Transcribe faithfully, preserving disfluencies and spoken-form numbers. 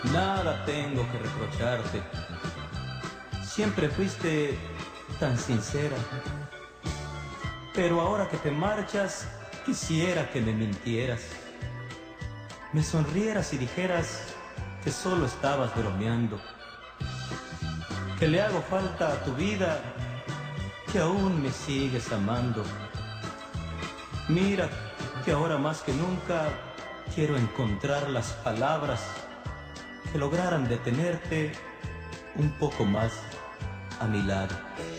Nada tengo que reprocharte. Siempre fuiste tan sincera. Pero ahora que te marchas, quisiera que me mintieras. Me sonrieras y dijeras que solo estabas bromeando. Que le hago falta a tu vida, que aún me sigues amando. Mira que ahora más que nunca quiero encontrar las palabras que lograran detenerte un poco más a mi lado.